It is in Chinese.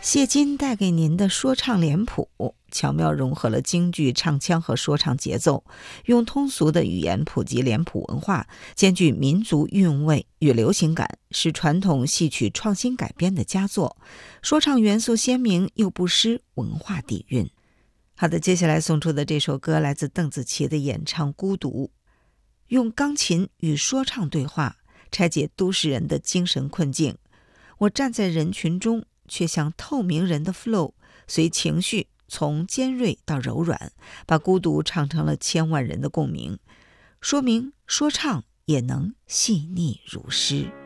谢金带给您的说唱脸谱，巧妙融合了京剧唱腔和说唱节奏，用通俗的语言普及脸谱文化，兼具民族韵味与流行感，是传统戏曲创新改编的佳作。说唱元素鲜明，又不失文化底蕴。好的，接下来送出的这首歌来自邓紫棋的演唱《孤独》，用钢琴与说唱对话，拆解都市人的精神困境。我站在人群中，却像透明人的 flow， 随情绪从尖锐到柔软，把孤独唱成了千万人的共鸣，说明说唱也能细腻如诗。